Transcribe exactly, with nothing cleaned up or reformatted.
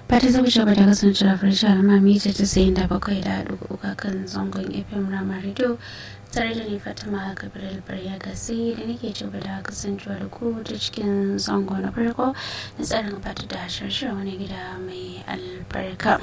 fata za ku ci gaba da kasancewa farshe alama mita tasa'in da bakwai da ɗigo uku kan zangon F M Rama Radio tare da ni Fatima Gabriel Barya Gasi da nake ci gaba da kasancewa da ku ta cikin zango na farko na tsarin fata da shirin wani gida mai albarka.